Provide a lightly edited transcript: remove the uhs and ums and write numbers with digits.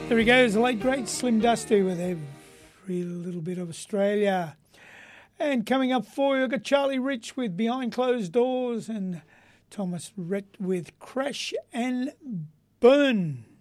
There he goes, the late great Slim Dusty with every little bit of Australia. And coming up for you, I've got Charlie Rich with Behind Closed Doors and Thomas Rhett with Crash and Burn.